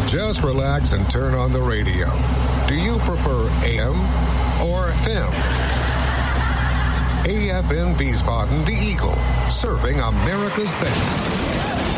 Just relax and turn on the radio. Do you prefer AM or FM? AFN Wiesbaden, the Eagle, serving America's best.